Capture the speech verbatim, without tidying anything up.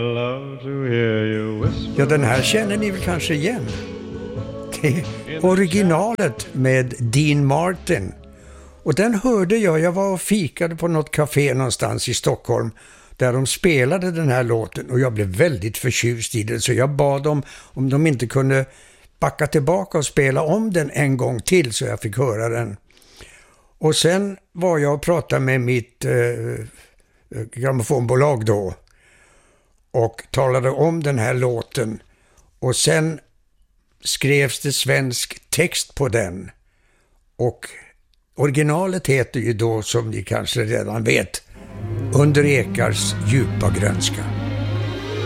Ja, den här känner ni väl kanske igen. Det är originalet med Dean Martin. Och den hörde jag, jag var och fikade på något café någonstans i Stockholm där de spelade den här låten och jag blev väldigt förtjust i den, så jag bad dem om de inte kunde backa tillbaka och spela om den en gång till så jag fick höra den. Och sen var jag och pratade med mitt eh, grammofonbolag då och talade om den här låten, och sen skrevs det svensk text på den, och originalet heter ju då, som ni kanske redan vet, Under ekars djupa grönska.